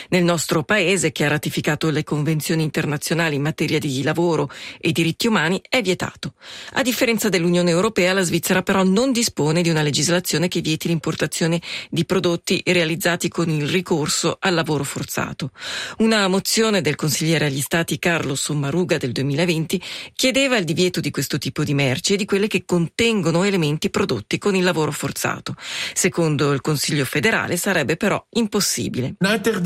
Nel nostro paese, che ha ratificato le convenzioni internazionali in materia di lavoro e diritti umani, è vietato. A differenza dell'Unione Europea, la Svizzera però non dispone di una legislazione che vieti l'importazione di prodotti realizzati con il ricorso al lavoro forzato. Una mozione del consigliere agli Stati Carlo Sommaruga del 2020 chiedeva il divieto di questo tipo di merci e di quelle che contengono elementi prodotti con il lavoro forzato. Secondo il Consiglio federale sarebbe però impossibile.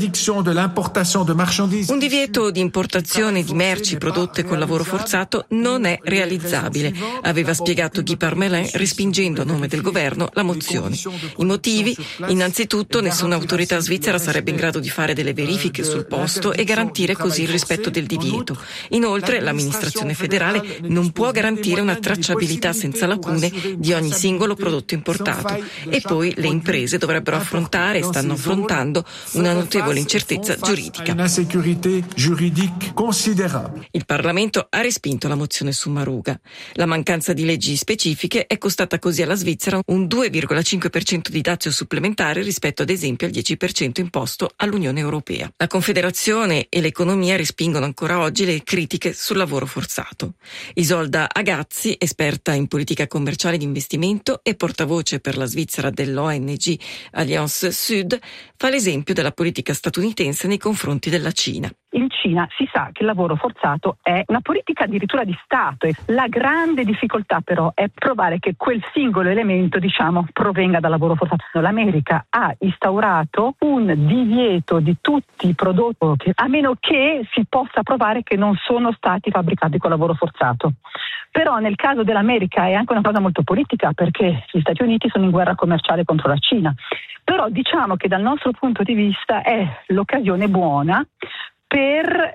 Un divieto di importazione di merci prodotte con lavoro forzato non è realizzabile, aveva spiegato Guy Parmelin, respingendo a nome del governo la mozione. I motivi? Innanzitutto, nessuna autorità svizzera sarebbe in grado di fare delle verifiche sul posto e garantire così il rispetto del divieto. Inoltre, l'amministrazione federale non può garantire una tracciabilità senza lacune di ogni singolo prodotto importato. E poi le imprese dovrebbero affrontare e stanno affrontando una notevole incertezza giuridica. Il Parlamento ha respinto la mozione Sommaruga. La mancanza di leggi specifiche è costata così alla Svizzera un 2,5% di dazio supplementare rispetto ad esempio al 10% imposto all'Unione Europea. La Confederazione e l'economia respingono ancora oggi le critiche sul lavoro forzato. Isolda Agazzi, esperta in politica commerciale di investimento e portavoce per la Svizzera dell'ONG Alliance Sud, fa l'esempio della politica statunitense nei confronti della Cina. In Cina si sa che il lavoro forzato è una politica addirittura di Stato e la grande difficoltà però è provare che quel singolo elemento, provenga dal lavoro forzato. L'America ha instaurato un divieto di tutti i prodotti a meno che si possa provare che non sono stati fabbricati con lavoro forzato. Però nel caso dell'America è anche una cosa molto politica perché gli Stati Uniti sono in guerra commerciale contro la Cina. Però diciamo che dal nostro punto di vista è l'occasione buona per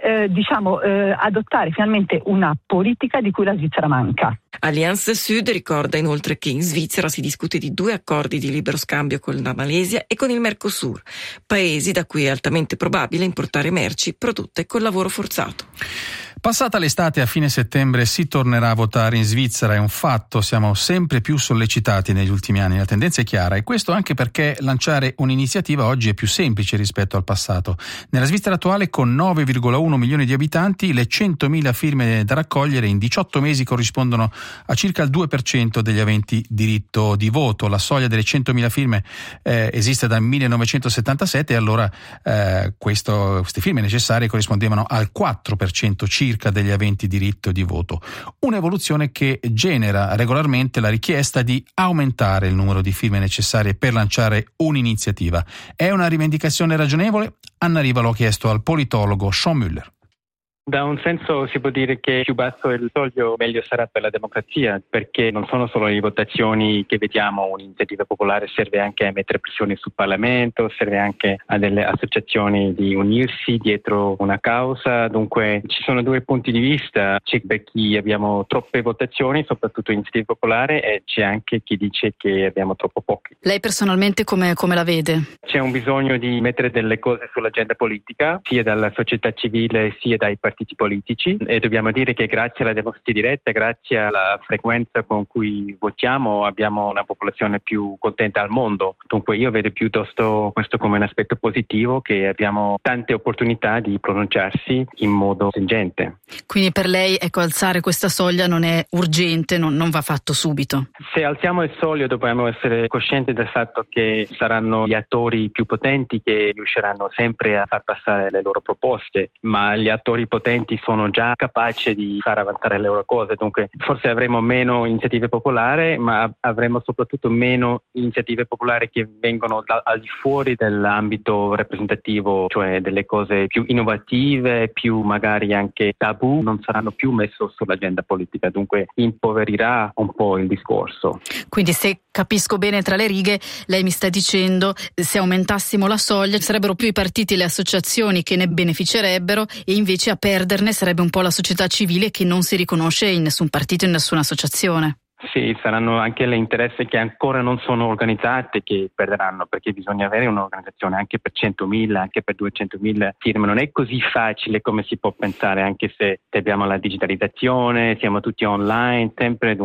adottare finalmente una politica di cui la Svizzera manca. Alliance Sud ricorda inoltre che in Svizzera si discute di 2 accordi di libero scambio con la Malesia e con il Mercosur, paesi da cui è altamente probabile importare merci prodotte col lavoro forzato. Passata l'estate, a fine settembre si tornerà a votare in Svizzera, è un fatto, siamo sempre più sollecitati negli ultimi anni, la tendenza è chiara e questo anche perché lanciare un'iniziativa oggi è più semplice rispetto al passato. Nella Svizzera attuale, con 9,1 milioni di abitanti, le 100.000 firme da raccogliere in 18 mesi corrispondono a circa il 2% degli aventi diritto di voto. La soglia delle 100.000 firme esiste dal 1977 e allora queste firme necessarie corrispondevano al 4% circa degli aventi diritto di voto. Un'evoluzione che genera regolarmente la richiesta di aumentare il numero di firme necessarie per lanciare un'iniziativa. È una rivendicazione ragionevole? Anna Riva lo ha chiesto al politologo Sean Müller. Da un senso si può dire che più basso è il soglio meglio sarà per la democrazia, perché non sono solo le votazioni che vediamo, un'iniziativa popolare serve anche a mettere pressione sul Parlamento, serve anche a delle associazioni di unirsi dietro una causa, dunque ci sono 2 punti di vista, c'è per chi abbiamo troppe votazioni, soprattutto iniziative popolari, e c'è anche chi dice che abbiamo troppo pochi. Lei personalmente come la vede? C'è un bisogno di mettere delle cose sull'agenda politica, sia dalla società civile sia dai partiti politici, e dobbiamo dire che grazie alla democrazia diretta, grazie alla frequenza con cui votiamo, abbiamo una popolazione più contenta al mondo. Dunque io vedo piuttosto questo come un aspetto positivo, che abbiamo tante opportunità di pronunciarsi in modo stringente. Quindi per lei alzare questa soglia non è urgente, non va fatto subito? Se alziamo il soglio dobbiamo essere coscienti del fatto che saranno gli attori più potenti che riusciranno sempre a far passare le loro proposte, ma gli attori potenti sono già capaci di far avanzare le loro cose, dunque forse avremo meno iniziative popolari, ma avremo soprattutto meno iniziative popolari che vengono al di fuori dell'ambito rappresentativo, cioè delle cose più innovative, più magari anche tabù, non saranno più messe sull'agenda politica, dunque impoverirà un po' il discorso. Quindi se capisco bene tra le righe, lei mi sta dicendo se aumentassimo la soglia sarebbero più i partiti e le associazioni che ne beneficerebbero e invece a perderne sarebbe un po' la società civile che non si riconosce in nessun partito, in nessuna associazione. Sì, saranno anche le interessi che ancora non sono organizzate che perderanno, perché bisogna avere un'organizzazione anche per 100.000, anche per 200.000 firme. Non è così facile come si può pensare, anche se abbiamo la digitalizzazione, siamo tutti online sempre, dunque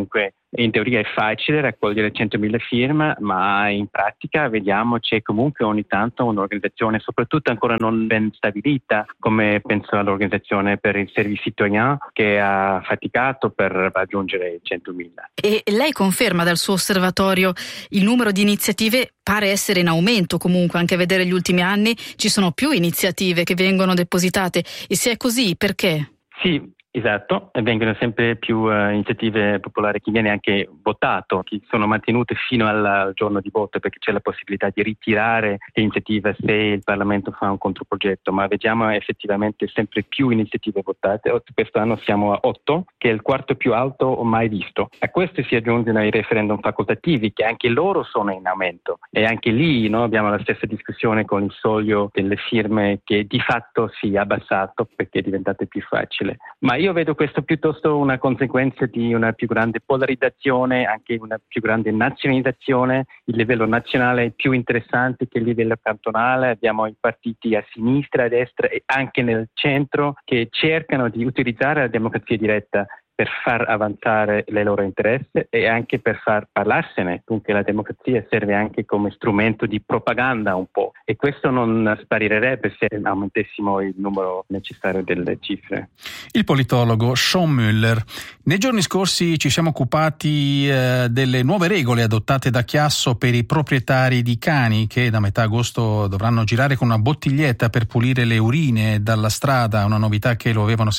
In teoria è facile raccogliere 100.000 firme, ma in pratica vediamo c'è comunque ogni tanto un'organizzazione, soprattutto ancora non ben stabilita, come penso all'organizzazione per il Service Citoyen, che ha faticato per raggiungere 100.000. E lei conferma dal suo osservatorio il numero di iniziative pare essere in aumento comunque, anche a vedere gli ultimi anni ci sono più iniziative che vengono depositate, e se è così perché? Sì, esatto, e vengono sempre più iniziative popolari che viene anche votato, che sono mantenute fino al giorno di voto, perché c'è la possibilità di ritirare l'iniziativa se il Parlamento fa un controprogetto, ma vediamo effettivamente sempre più iniziative votate. Questo anno siamo a 8, che è il quarto più alto mai visto. A questo si aggiungono i referendum facoltativi, che anche loro sono in aumento, e anche lì abbiamo la stessa discussione con il soglio delle firme che di fatto si è abbassato perché è diventato più facile. Ma io vedo questo piuttosto una conseguenza di una più grande polarizzazione, anche una più grande nazionalizzazione. Il livello nazionale è più interessante che il livello cantonale. Abbiamo i partiti a sinistra, a destra e anche nel centro che cercano di utilizzare la democrazia diretta per far avanzare le loro interessi e anche per far parlarsene. Dunque la democrazia serve anche come strumento di propaganda un po', e questo non sparirebbe se aumentassimo il numero necessario delle cifre. Il politologo Sean Müller. Nei giorni scorsi ci siamo occupati delle nuove regole adottate da Chiasso per i proprietari di cani che da metà agosto dovranno girare con una bottiglietta per pulire le urine dalla strada, una novità che lo avevamo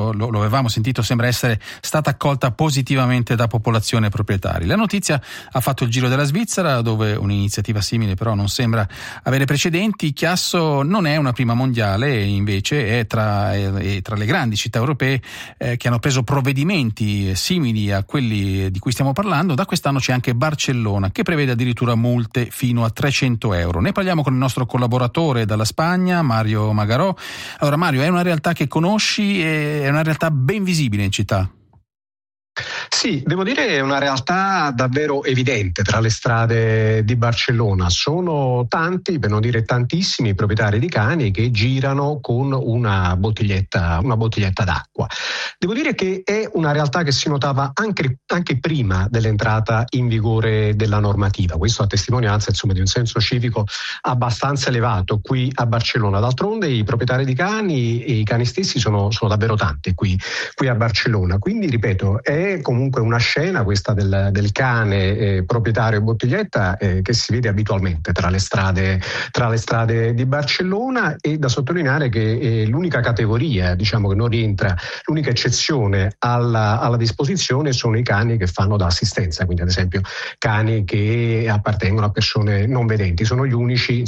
sentito sembra essere stata accolta positivamente da popolazione e proprietari. La notizia ha fatto il giro della Svizzera, dove un'iniziativa simile però non sembra avere precedenti. Chiasso non è una prima mondiale, e invece è tra le grandi città europee che hanno preso provvedimenti simili a quelli di cui stiamo parlando. Da quest'anno c'è anche Barcellona, che prevede addirittura multe fino a 300 euro. Ne parliamo con il nostro collaboratore dalla Spagna, Mario Magarò. Allora Mario, è una realtà che conosci, è una realtà ben visibile in città? Sì, devo dire è una realtà davvero evidente tra le strade di Barcellona. Sono tanti, per non dire tantissimi, proprietari di cani che girano con una bottiglietta d'acqua. Devo dire che è una realtà che si notava anche prima dell'entrata in vigore della normativa. Questo a testimonianza di un senso civico abbastanza elevato qui a Barcellona. D'altronde i proprietari di cani e i cani stessi sono davvero tanti qui a Barcellona. Quindi, ripeto, è comunque una scena questa del cane proprietario bottiglietta che si vede abitualmente tra le strade di Barcellona, e da sottolineare che l'unica categoria che non rientra, l'unica eccezione alla disposizione sono i cani che fanno da assistenza, quindi ad esempio cani che appartengono a persone non vedenti. Sono gli unici,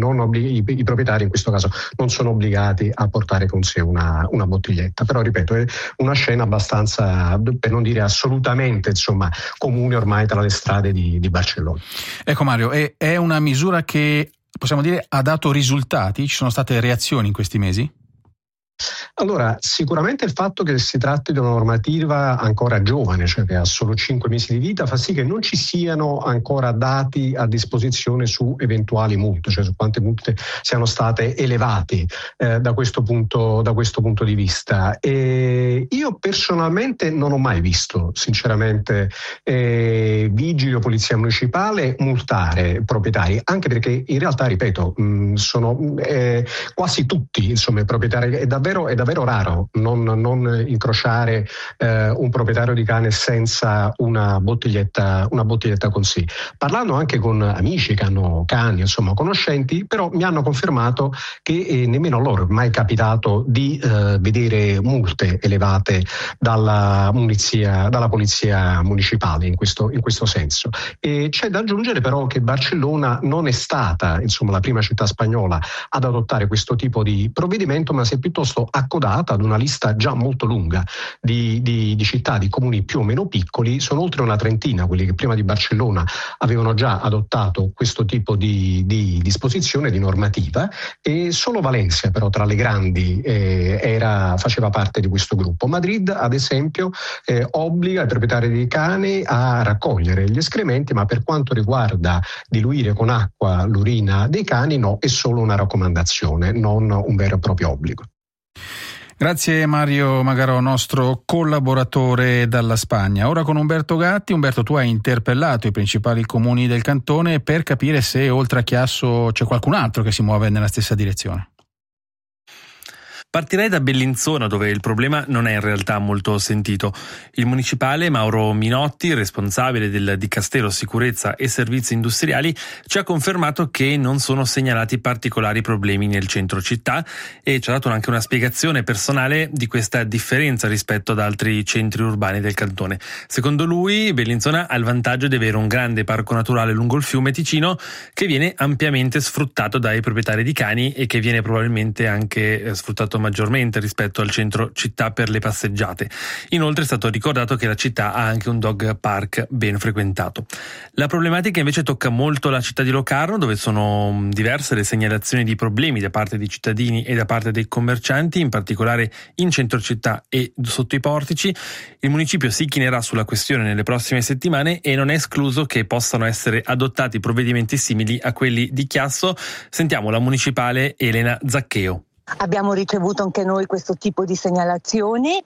i proprietari in questo caso non sono obbligati a portare con sé una bottiglietta. Però ripeto, è una scena abbastanza, per non dire assolutamente comune ormai tra le strade di Barcellona. Ecco Mario, è una misura che possiamo dire ha dato risultati? Ci sono state reazioni in questi mesi? Allora, sicuramente il fatto che si tratti di una normativa ancora giovane, cioè che ha solo 5 mesi di vita, fa sì che non ci siano ancora dati a disposizione su eventuali multe, cioè su quante multe siano state elevate da questo punto di vista. E io personalmente non ho mai visto, sinceramente, vigili o polizia municipale multare proprietari, anche perché in realtà, ripeto, sono quasi tutti i proprietari. È davvero raro non incrociare un proprietario di cane senza una bottiglietta con sé. Parlando anche con amici che hanno cani, conoscenti, però mi hanno confermato che nemmeno loro è mai capitato di vedere multe elevate dalla polizia municipale in questo senso. E c'è da aggiungere però che Barcellona non è stata la prima città spagnola ad adottare questo tipo di provvedimento, ma si è piuttosto accodata ad una lista già molto lunga di città, di comuni più o meno piccoli. Sono oltre una trentina quelli che prima di Barcellona avevano già adottato questo tipo di disposizione, di normativa, e solo Valencia però tra le grandi faceva parte di questo gruppo. Madrid ad esempio obbliga i proprietari di cani a raccogliere gli escrementi, ma per quanto riguarda diluire con acqua l'urina dei cani no, è solo una raccomandazione, non un vero e proprio obbligo. Grazie Mario Magarò, nostro collaboratore dalla Spagna. Ora con Umberto Gatti. Umberto, tu hai interpellato i principali comuni del cantone per capire se oltre a Chiasso c'è qualcun altro che si muove nella stessa direzione. Partirei da Bellinzona, dove il problema non è in realtà molto sentito. Il municipale Mauro Minotti, responsabile del Dicastero Sicurezza e Servizi Industriali, ci ha confermato che non sono segnalati particolari problemi nel centro città e ci ha dato anche una spiegazione personale di questa differenza rispetto ad altri centri urbani del cantone. Secondo lui, Bellinzona ha il vantaggio di avere un grande parco naturale lungo il fiume Ticino che viene ampiamente sfruttato dai proprietari di cani e che viene probabilmente anche sfruttato maggiormente rispetto al centro città per le passeggiate. Inoltre è stato ricordato che la città ha anche un dog park ben frequentato. La problematica invece tocca molto la città di Locarno, dove sono diverse le segnalazioni di problemi da parte dei cittadini e da parte dei commercianti, in particolare in centro città e sotto i portici. Il municipio si chinerà sulla questione nelle prossime settimane e non è escluso che possano essere adottati provvedimenti simili a quelli di Chiasso. Sentiamo la municipale Elena Zaccheo. Abbiamo ricevuto anche noi questo tipo di segnalazioni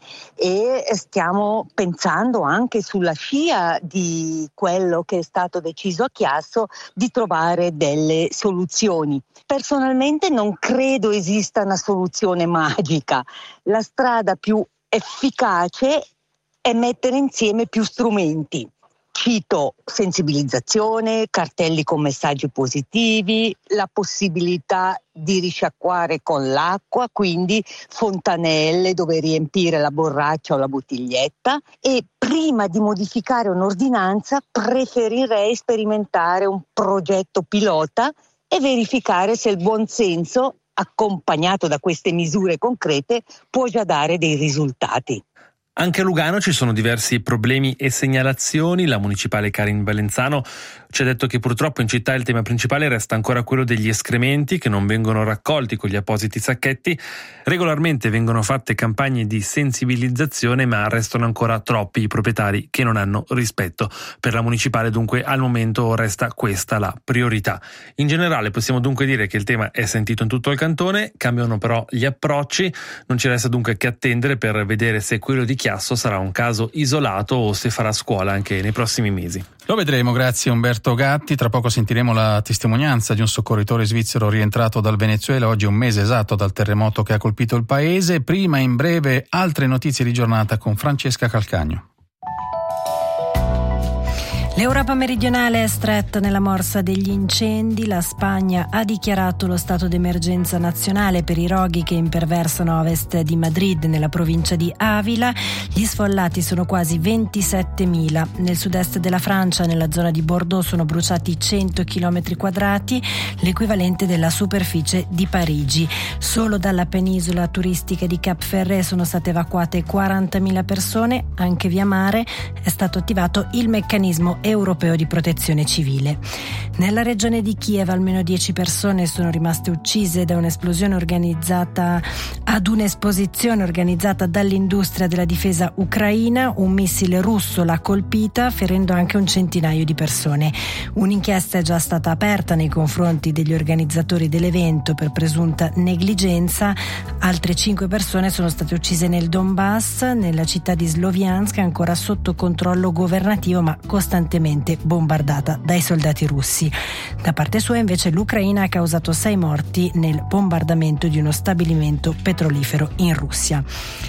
e stiamo pensando anche sulla scia di quello che è stato deciso a Chiasso di trovare delle soluzioni. Personalmente non credo esista una soluzione magica. La strada più efficace è mettere insieme più strumenti. Cito sensibilizzazione, cartelli con messaggi positivi, la possibilità di risciacquare con l'acqua, quindi fontanelle dove riempire la borraccia o la bottiglietta, e prima di modificare un'ordinanza preferirei sperimentare un progetto pilota e verificare se il buonsenso, accompagnato da queste misure concrete, può già dare dei risultati. Anche a Lugano ci sono diversi problemi e segnalazioni. La municipale Karin Valenzano ci ha detto che purtroppo in città il tema principale resta ancora quello degli escrementi che non vengono raccolti con gli appositi sacchetti. Regolarmente vengono fatte campagne di sensibilizzazione, ma restano ancora troppi i proprietari che non hanno rispetto. Per la municipale dunque al momento resta questa la priorità. In generale possiamo dunque dire che il tema è sentito in tutto il cantone, cambiano però gli approcci. Non ci resta dunque che attendere per vedere se quello di Chiasso sarà un caso isolato o se farà scuola anche nei prossimi mesi. Lo vedremo, grazie Umberto Gatti. Tra poco sentiremo la testimonianza di un soccorritore svizzero rientrato dal Venezuela, oggi un mese esatto dal terremoto che ha colpito il paese. Prima, in breve, altre notizie di giornata con Francesca Calcagno. L'Europa meridionale è stretta nella morsa degli incendi. La Spagna ha dichiarato lo stato d'emergenza nazionale per i roghi che imperversano a ovest di Madrid, nella provincia di Avila. Gli sfollati sono quasi 27.000. Nel sud-est della Francia, nella zona di Bordeaux, sono bruciati 100 km quadrati, l'equivalente della superficie di Parigi. Solo dalla penisola turistica di Cap Ferret sono state evacuate 40.000 persone. Anche via mare è stato attivato il meccanismo europeo di protezione civile. Nella regione di Kiev almeno 10 persone sono rimaste uccise da un'esplosione organizzata ad un'esposizione organizzata dall'industria della difesa ucraina. Un missile russo l'ha colpita, ferendo anche un centinaio di persone. Un'inchiesta è già stata aperta nei confronti degli organizzatori dell'evento per presunta negligenza. Altre 5 persone sono state uccise nel Donbass, nella città di Sloviansk, ancora sotto controllo governativo ma costantemente bombardata dai soldati russi. Da parte sua invece l'Ucraina ha causato 6 morti nel bombardamento di uno stabilimento petrolifero in Russia.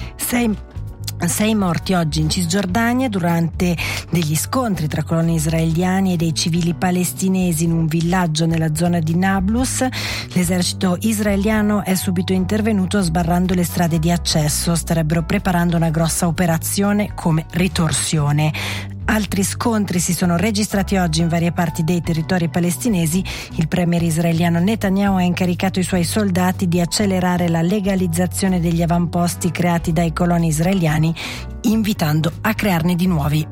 6 morti oggi in Cisgiordania durante degli scontri tra coloni israeliani e dei civili palestinesi in un villaggio nella zona di Nablus. L'esercito israeliano è subito intervenuto sbarrando le strade di accesso. Starebbero preparando una grossa operazione come ritorsione. Altri scontri si sono registrati oggi in varie parti dei territori palestinesi. Il premier israeliano Netanyahu ha incaricato i suoi soldati di accelerare la legalizzazione degli avamposti creati dai coloni israeliani, invitando a crearne di nuovi.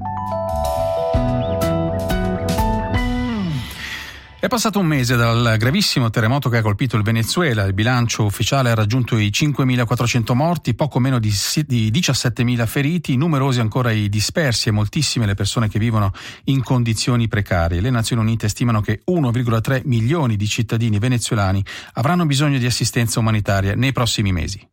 È passato un mese dal gravissimo terremoto che ha colpito il Venezuela. Il bilancio ufficiale ha raggiunto i 5.400 morti, poco meno di 17.000 feriti, numerosi ancora i dispersi e moltissime le persone che vivono in condizioni precarie. Le Nazioni Unite stimano che 1,3 milioni di cittadini venezuelani avranno bisogno di assistenza umanitaria nei prossimi mesi.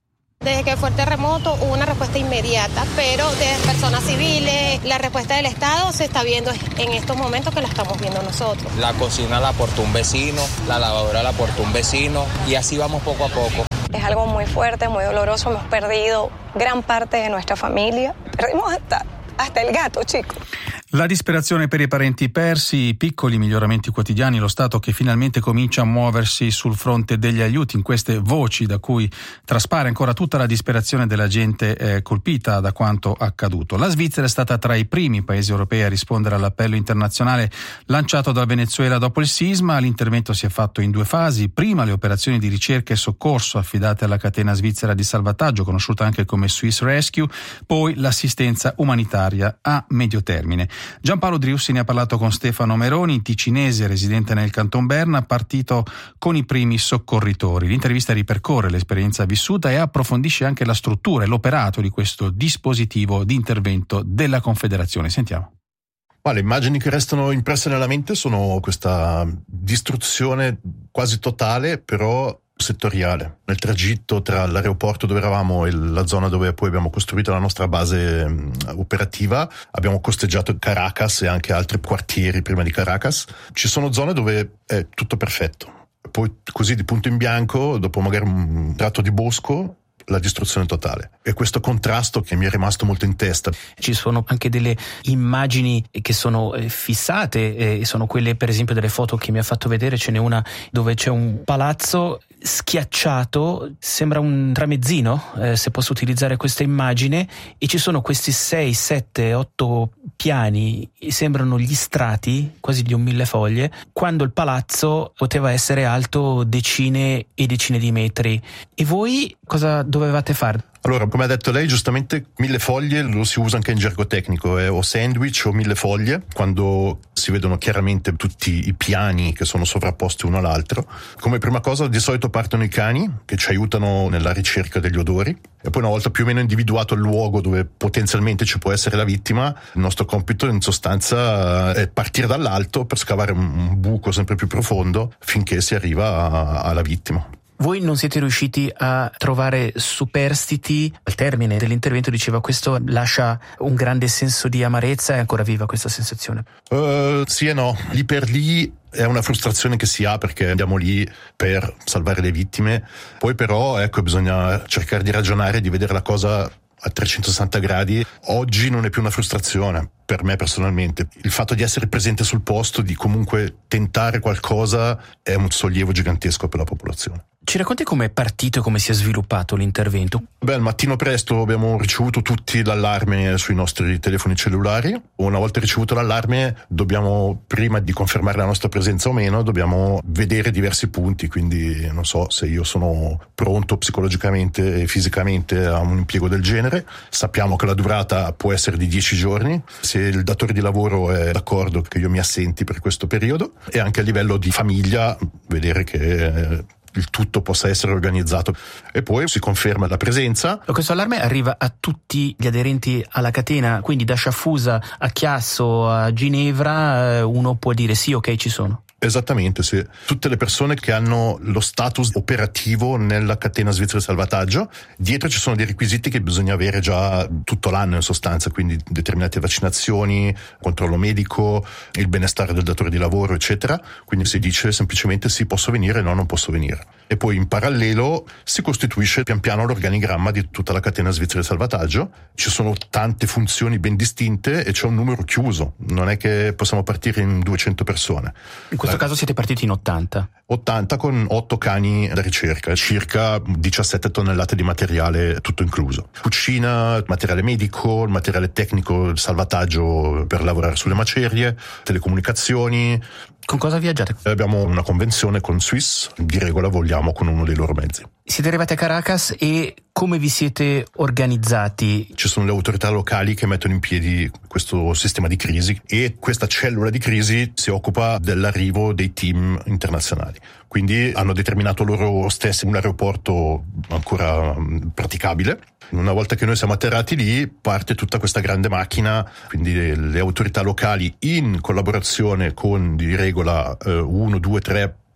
Desde que fue el terremoto hubo una respuesta inmediata, pero de personas civiles, la respuesta del Estado se está viendo en estos momentos que la estamos viendo nosotros. La cocina la aportó un vecino, la lavadora la aportó un vecino y así vamos poco a poco. Es algo muy fuerte, muy doloroso, hemos perdido gran parte de nuestra familia, perdimos hasta il gatto, Chico. La disperazione per i parenti persi, i piccoli miglioramenti quotidiani, lo Stato che finalmente comincia a muoversi sul fronte degli aiuti, in queste voci da cui traspare ancora tutta la disperazione della gente colpita da quanto accaduto. La Svizzera è stata tra i primi paesi europei a rispondere all'appello internazionale lanciato dal Venezuela dopo il sisma. L'intervento si è fatto in 2 fasi: prima le operazioni di ricerca e soccorso affidate alla catena svizzera di salvataggio, conosciuta anche come Swiss Rescue, poi l'assistenza umanitaria a medio termine. Giampaolo Driussi ne ha parlato con Stefano Meroni, ticinese residente nel Canton Berna, partito con i primi soccorritori. L'intervista ripercorre l'esperienza vissuta e approfondisce anche la struttura e l'operato di questo dispositivo di intervento della Confederazione. Sentiamo. Le immagini che restano impresse nella mente sono questa distruzione quasi totale, però settoriale. Nel tragitto tra l'aeroporto dove eravamo e la zona dove poi abbiamo costruito la nostra base operativa, abbiamo costeggiato Caracas e anche altri quartieri prima di Caracas. Ci sono zone dove è tutto perfetto. Poi così di punto in bianco, dopo magari un tratto di bosco, la distruzione totale. E questo contrasto che mi è rimasto molto in testa. Ci sono anche delle immagini che sono fissate, e sono quelle per esempio delle foto che mi ha fatto vedere. Ce n'è una dove c'è un palazzo schiacciato, sembra un tramezzino, se posso utilizzare questa immagine, e ci sono questi 6, 7, 8 piani, sembrano gli strati quasi di un millefoglie, quando il palazzo poteva essere alto decine e decine di metri. E voi cosa dovevate fare? Allora, come ha detto lei, giustamente millefoglie lo si usa anche in gergo tecnico, o sandwich o millefoglie, quando si vedono chiaramente tutti i piani che sono sovrapposti uno all'altro. Come prima cosa di solito partono i cani che ci aiutano nella ricerca degli odori, e poi una volta più o meno individuato il luogo dove potenzialmente ci può essere la vittima, il nostro compito in sostanza è partire dall'alto per scavare un buco sempre più profondo finché si arriva alla vittima. Voi non siete riusciti a trovare superstiti? Al termine dell'intervento diceva: questo lascia un grande senso di amarezza. È ancora viva questa sensazione? Sì e no. Lì per lì è una frustrazione che si ha, perché andiamo lì per salvare le vittime. Poi però bisogna cercare di ragionare, di vedere la cosa a 360 gradi. Oggi non è più una frustrazione per me personalmente. Il fatto di essere presente sul posto, di comunque tentare qualcosa, è un sollievo gigantesco per la popolazione. Ci racconti come è partito e come si è sviluppato l'intervento? Al mattino presto abbiamo ricevuto tutti l'allarme sui nostri telefoni cellulari. Una volta ricevuto l'allarme dobbiamo, prima di confermare la nostra presenza o meno, dobbiamo vedere diversi punti, quindi non so se io sono pronto psicologicamente e fisicamente a un impiego del genere. Sappiamo che la durata può essere di 10 giorni, se il datore di lavoro è d'accordo che io mi assenti per questo periodo, e anche a livello di famiglia vedere che il tutto possa essere organizzato, e poi si conferma la presenza. Questo allarme arriva a tutti gli aderenti alla catena, quindi da Sciaffusa a Chiasso a Ginevra uno può dire sì, ok, ci sono. Esattamente, sì. Tutte le persone che hanno lo status operativo nella catena svizzera di salvataggio, dietro ci sono dei requisiti che bisogna avere già tutto l'anno in sostanza, quindi determinate vaccinazioni, controllo medico, il benestare del datore di lavoro, eccetera. Quindi si dice semplicemente sì, posso venire, no, non posso venire. E poi in parallelo si costituisce pian piano l'organigramma di tutta la catena svizzera di salvataggio. Ci sono tante funzioni ben distinte e c'è un numero chiuso, non è che possiamo partire in 200 persone. In questo caso siete partiti in 80? 80 con 8 cani da ricerca, circa 17 tonnellate di materiale tutto incluso. Cucina, materiale medico, il materiale tecnico, il salvataggio per lavorare sulle macerie, telecomunicazioni. Con cosa viaggiate? Abbiamo una convenzione con Swiss, di regola voliamo con uno dei loro mezzi. Siete arrivati a Caracas e come vi siete organizzati? Ci sono le autorità locali che mettono in piedi questo sistema di crisi, e questa cellula di crisi si occupa dell'arrivo dei team internazionali. Quindi hanno determinato loro stessi un aeroporto ancora praticabile. Una volta che noi siamo atterrati lì, parte tutta questa grande macchina, quindi le autorità locali in collaborazione con di regola 1, 2, 3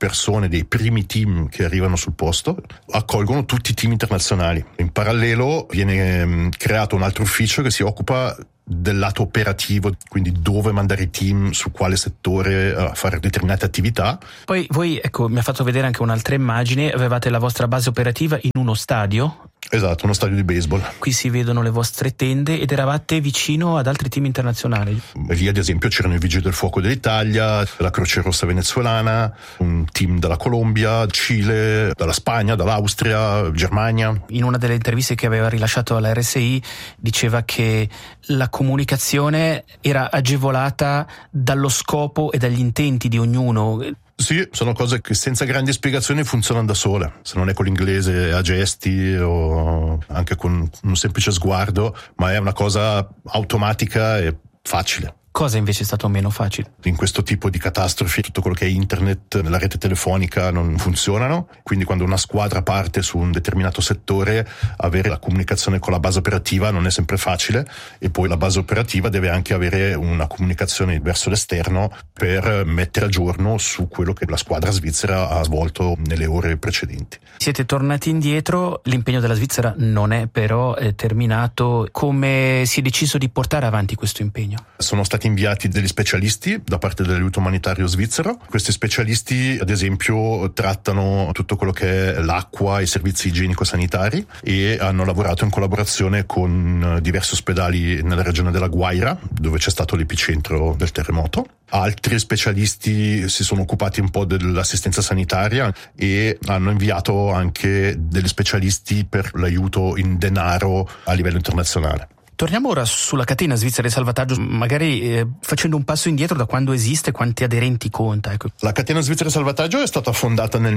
persone dei primi team che arrivano sul posto, accolgono tutti i team internazionali. In parallelo viene creato un altro ufficio che si occupa del lato operativo, quindi dove mandare i team, su quale settore a fare determinate attività. Poi voi, ecco, mi ha fatto vedere anche un'altra immagine, avevate la vostra base operativa in uno stadio. Esatto, uno stadio di baseball. Qui si vedono le vostre tende ed eravate vicino ad altri team internazionali. Lì ad esempio c'erano i Vigili del Fuoco dell'Italia, la Croce Rossa venezuelana, un team dalla Colombia, Cile, dalla Spagna, dall'Austria, Germania. In una delle interviste che aveva rilasciato alla RSI diceva che la comunicazione era agevolata dallo scopo e dagli intenti di ognuno. Sì, sono cose che senza grandi spiegazioni funzionano da sole. Se non è con l'inglese a gesti o anche con un semplice sguardo, ma è una cosa automatica e facile. Cosa invece è stato meno facile? In questo tipo di catastrofi tutto quello che è internet, la rete telefonica non funzionano, quindi quando una squadra parte su un determinato settore avere la comunicazione con la base operativa non è sempre facile, e poi la base operativa deve anche avere una comunicazione verso l'esterno per mettere a giorno su quello che la squadra svizzera ha svolto nelle ore precedenti. Siete tornati indietro, l'impegno della Svizzera non è però terminato. Come si è deciso di portare avanti questo impegno? Sono stati inviati degli specialisti da parte dell'aiuto umanitario svizzero. Questi specialisti ad esempio trattano tutto quello che è l'acqua e i servizi igienico-sanitari e hanno lavorato in collaborazione con diversi ospedali nella regione della Guaira, dove c'è stato l'epicentro del terremoto. Altri specialisti si sono occupati un po' dell'assistenza sanitaria e hanno inviato anche degli specialisti per l'aiuto in denaro a livello internazionale. Torniamo ora sulla catena svizzera di salvataggio, magari facendo un passo indietro da quando esiste, quanti aderenti conta. Ecco. La catena svizzera di salvataggio è stata fondata nel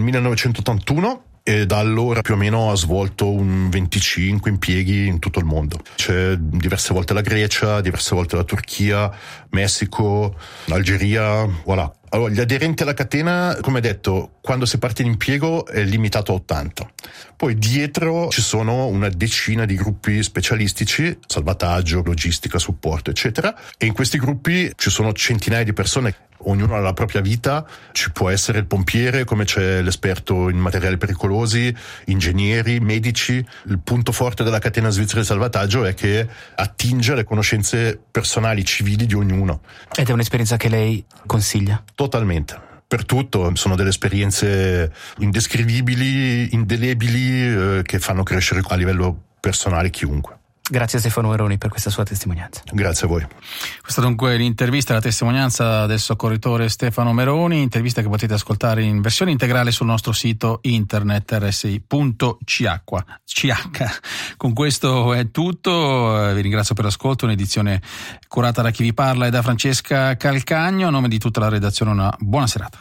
1981 e da allora più o meno ha svolto un 25 impieghi in tutto il mondo. C'è diverse volte la Grecia, diverse volte la Turchia, Messico, Algeria, voilà. Allora, gli aderenti alla catena, come detto, quando si parte in impiego è limitato a 80. Poi dietro ci sono una decina di gruppi specialistici, salvataggio, logistica, supporto, eccetera. E in questi gruppi ci sono centinaia di persone. Ognuno ha la propria vita, ci può essere il pompiere, come c'è l'esperto in materiali pericolosi, ingegneri, medici. Il punto forte della catena svizzera di salvataggio è che attinge alle conoscenze personali, civili di ognuno. Ed è un'esperienza che lei consiglia? Totalmente. Per tutto, sono delle esperienze indescrivibili, indelebili, che fanno crescere a livello personale chiunque. Grazie a Stefano Meroni per questa sua testimonianza. Grazie a voi. Questa dunque l'intervista e la testimonianza del soccorritore Stefano Meroni, intervista che potete ascoltare in versione integrale sul nostro sito internet rsi.ch. Con questo è tutto, vi ringrazio per l'ascolto, un'edizione curata da chi vi parla e da Francesca Calcagno. A nome di tutta la redazione una buona serata.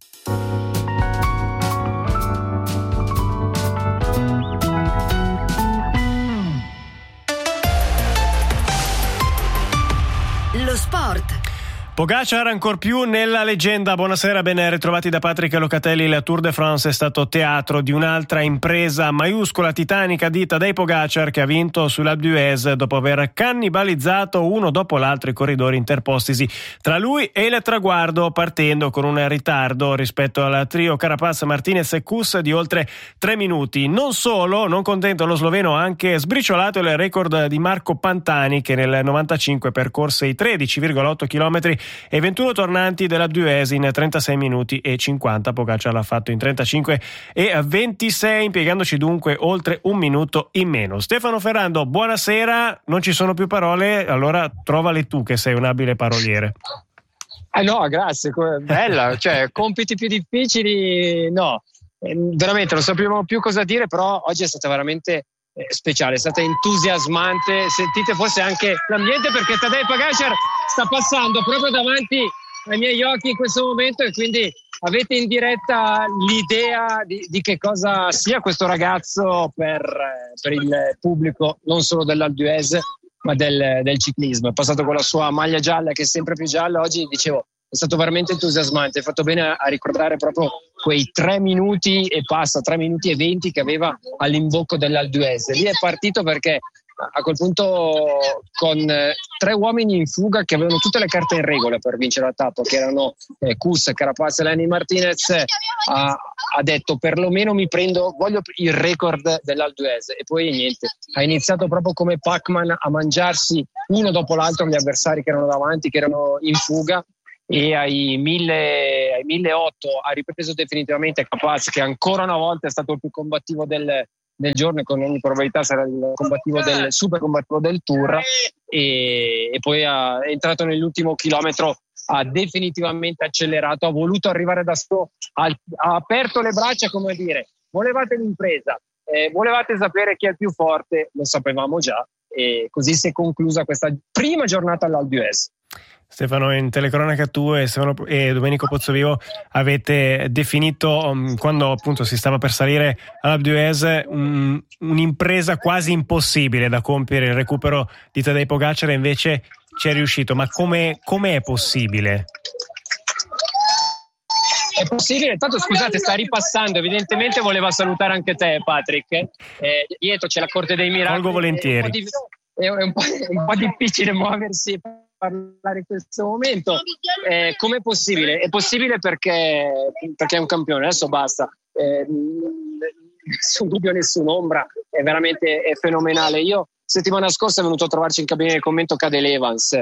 Lo sport. Pogacar ancor più nella leggenda. Buonasera, ben ritrovati da Patrick Locatelli. Il Tour de France è stato teatro di un'altra impresa maiuscola, titanica, dita dai Pogacar, che ha vinto sull'Alpe d'Huez dopo aver cannibalizzato uno dopo l'altro i corridori interpostisi tra lui e il traguardo, partendo con un ritardo rispetto al trio Carapaz, Martinez e Kuss di oltre 3 minuti. Non solo, non contento lo sloveno, ha anche sbriciolato il record di Marco Pantani, che nel 95 percorse i 13,8 km e 21 tornanti della d'Huez in 36 minuti e 50. Pogacar l'ha fatto in 35 e 26, impiegandoci dunque oltre un minuto in meno. Stefano Ferrando, buonasera. Non ci sono più parole, allora trovale tu che sei un abile paroliere. No, grazie, bella, cioè compiti più difficili no, veramente non sappiamo più cosa dire, però oggi è stata veramente speciale, è stata entusiasmante. Sentite forse anche l'ambiente, perché Tadej Pogacar sta passando proprio davanti ai miei occhi in questo momento, e quindi avete in diretta l'idea di che cosa sia questo ragazzo per il pubblico non solo dell'Alpe d'Huez ma del ciclismo. È passato con la sua maglia gialla, che è sempre più gialla. Oggi dicevo è stato veramente entusiasmante, hai fatto bene a ricordare proprio quei 3 minuti e passa, 3 minuti e 20 che aveva all'imbocco dell'Alpe d'Huez. Lì è partito perché a quel punto con 3 uomini in fuga che avevano tutte le carte in regola per vincere la tappa, che erano Kuss, Carapaz e Lenny Martinez, ha detto perlomeno voglio il record dell'Alpe d'Huez, e poi niente, ha iniziato proprio come Pac-Man a mangiarsi uno dopo l'altro gli avversari che erano davanti, che erano in fuga, e ai 1.800 ha ripreso definitivamente Carapaz, che ancora una volta è stato il più combattivo del giorno, e con ogni probabilità sarà il super combattivo del Tour, e poi è entrato nell'ultimo chilometro, ha definitivamente accelerato, ha voluto arrivare da solo, ha aperto le braccia, come dire, volevate l'impresa, volevate sapere chi è il più forte, lo sapevamo già, e così si è conclusa questa prima giornata all'Alpe d'Huez. Stefano, in telecronaca tu e Domenico Pozzovivo avete definito, quando appunto si stava per salire all'Alpe d'Huez, un'impresa quasi impossibile da compiere, il recupero di Tadej Pogačar, e invece ci è riuscito. Ma come è possibile? È possibile, tanto scusate, sta ripassando, evidentemente voleva salutare anche te, Patrick. Dietro c'è la Corte dei Miracoli. Colgo volentieri. È un po' difficile muoversi, parlare in questo momento. Com'è possibile? È possibile perché è un campione, adesso basta, nessun dubbio, nessun ombra, è veramente fenomenale. Io settimana scorsa è venuto a trovarci in cabina di commento Cadel Evans,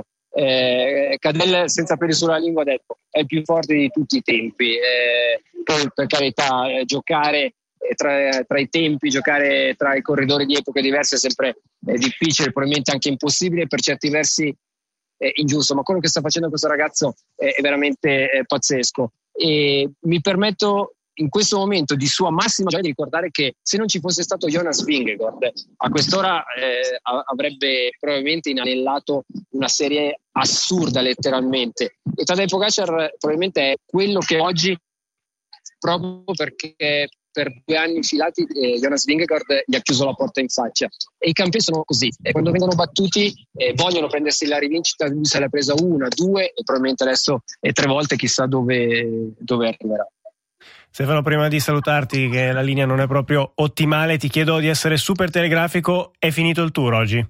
Cadel senza peli sulla lingua ha detto è il più forte di tutti i tempi, poi per carità giocare tra i tempi, giocare tra i corridori di epoche diverse è sempre difficile, probabilmente anche impossibile, per certi versi ingiusto, ma quello che sta facendo questo ragazzo è veramente pazzesco, e mi permetto in questo momento di sua massima gioia di ricordare che se non ci fosse stato Jonas Vingegaard a quest'ora avrebbe probabilmente inanellato una serie assurda letteralmente, e Tadej Pogačar probabilmente è quello che oggi, proprio perché per 2 anni filati Jonas Vingegaard gli ha chiuso la porta in faccia, e i campioni sono così, e quando vengono battuti vogliono prendersi la rivincita. Lui se l'ha presa 1, 2 e probabilmente adesso 3 volte, chissà dove arriverà. Stefano, prima di salutarti, che la linea non è proprio ottimale, ti chiedo di essere super telegrafico. È finito il Tour oggi?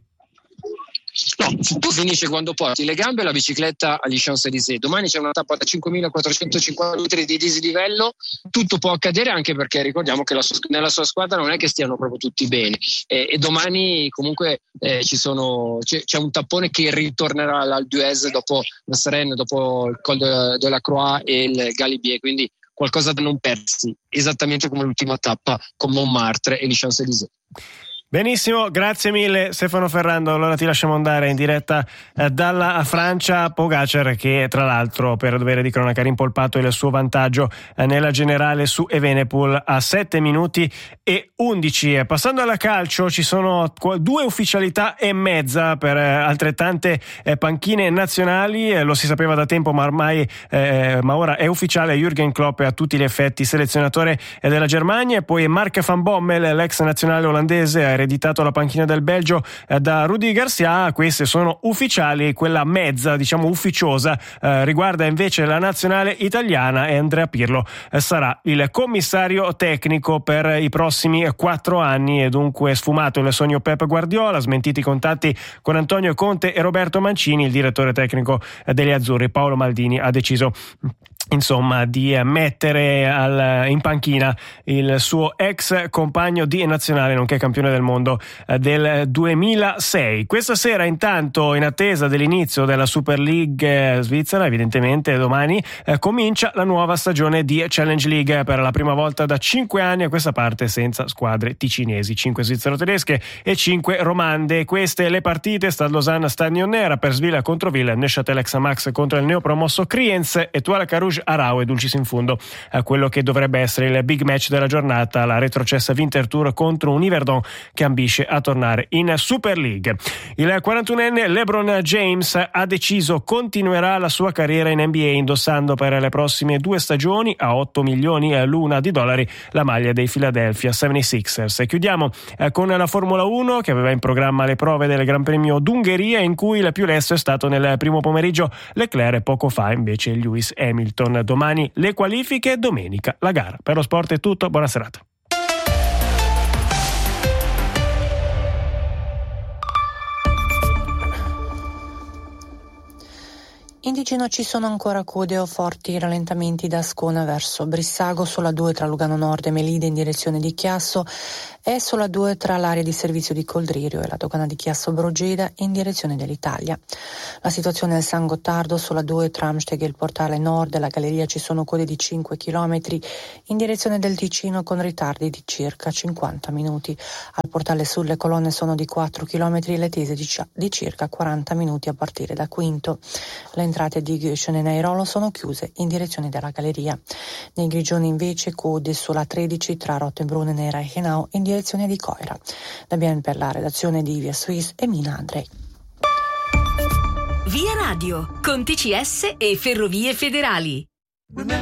No, tu finisce quando porti le gambe e la bicicletta agli Champs-Élysées. Domani c'è una tappa da 5.450 metri di dislivello. Tutto può accadere, anche perché ricordiamo che nella sua squadra non è che stiano proprio tutti bene, e domani comunque c'è un tappone che ritornerà all'Alpe d'Huez dopo la Serenne, dopo il Col de la Croix e il Galibier, quindi qualcosa da non perdersi, esattamente come l'ultima tappa con Montmartre e gli Champs-Élysées. Benissimo, grazie mille Stefano Ferrando. Allora ti lasciamo andare in diretta dalla Francia. Pogačar, che tra l'altro per dovere di cronaca ha rimpolpato il suo vantaggio nella generale su Evenepoel a 7 minuti e 11. Passando alla calcio, ci sono 2 ufficialità e mezza per altrettante panchine nazionali. Lo si sapeva da tempo, ma ora è ufficiale. Jürgen Klopp è a tutti gli effetti selezionatore della Germania, e poi Mark van Bommel, l'ex nazionale olandese, ha ereditato la panchina del Belgio da Rudi Garcia. Queste sono ufficiali. Quella mezza, diciamo ufficiosa, riguarda invece la nazionale italiana, e Andrea Pirlo sarà il commissario tecnico per i prossimi 4 anni. E dunque sfumato il sogno Pep Guardiola, smentiti i contatti con Antonio Conte e Roberto Mancini. Il direttore tecnico degli azzurri Paolo Maldini ha deciso di mettere in panchina il suo ex compagno di nazionale, nonché campione del mondo del 2006. Questa sera, intanto, in attesa dell'inizio della Super League svizzera, evidentemente domani comincia la nuova stagione di Challenge League, per la prima volta da 5 anni a questa parte senza squadre ticinesi, 5 svizzero-tedesche e 5 romande. Queste le partite: Stade Lausanne, Stade Lyonnais, Rapperswil contro Ville, Neuchâtel Xamax contro il neopromosso Kriens, Étoile Carouge Arau, e dulcis in fundo quello che dovrebbe essere il big match della giornata, la retrocessa Winterthur contro un Yverdon che ambisce a tornare in Super League. Il 41enne LeBron James ha deciso continuerà la sua carriera in NBA indossando per le prossime 2 stagioni a $8 milioni l'una la maglia dei Philadelphia 76ers. E chiudiamo con la Formula 1, che aveva in programma le prove del Gran Premio d'Ungheria, in cui il più lesto è stato nel primo pomeriggio Leclerc, e poco fa invece Lewis Hamilton. Domani le qualifiche, domenica la gara. Per lo sport è tutto, buona serata. In Ticino ci sono ancora code o forti rallentamenti da Ascona verso Brissago, sulla 2 tra Lugano Nord e Melide in direzione di Chiasso e sulla 2 tra l'area di servizio di Coldririo e la dogana di Chiasso Brogeda in direzione dell'Italia. La situazione al San Gottardo, sulla 2 tra Amsteg e il portale nord e la galleria ci sono code di 5 km in direzione del Ticino con ritardi di circa 50 minuti. Al portale sud le colonne sono di 4 km e le tese di circa 40 minuti a partire da Quinto. Le entrate di Goshen e Nairolo sono chiuse in direzione della galleria. Nei Grigioni invece code sulla 13 tra Rottenbrunn e Reichenau in direzione di Coira. Da Bien per la redazione di Via Suisse e Mina Andrei. Via Radio con TCS e Ferrovie Federali.